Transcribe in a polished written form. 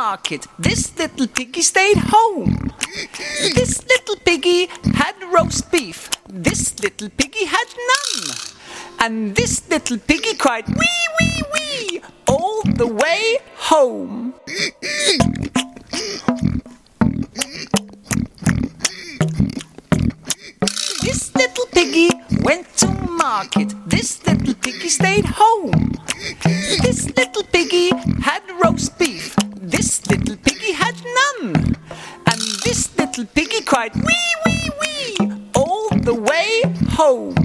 market. This little piggy stayed home. This little piggy had roast beef. This little piggy had none. And this little piggy cried, wee, wee, wee, all the way home. This little piggy went to market. This little piggy stayed home. This little piggy had roast beef. This little piggy had none. And this little piggy cried, wee, wee, wee, all the way home.